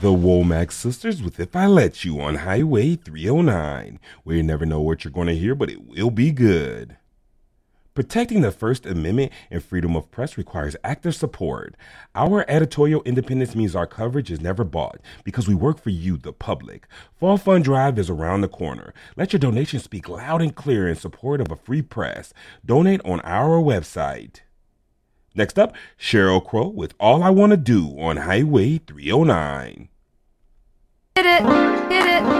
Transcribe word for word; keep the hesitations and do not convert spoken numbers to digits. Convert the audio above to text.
The Womack Sisters with If I Let You on Highway three oh nine, where you never know what you're going to hear, but it will be good. Protecting the First Amendment and freedom of press requires active support. Our editorial independence means our coverage is never bought because we work for you, the public. Fall Fund Drive is around the corner. Let your donation speak loud and clear in support of a free press. Donate on our website. Next up, Sheryl Crow with All I Want to Do on Highway three oh nine. Hit it, hit it.